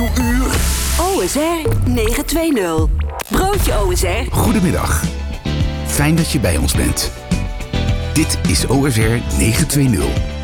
uur. OSR 920. Broodje OSR. Goedemiddag. Fijn dat je bij ons bent. Dit is OSR 920.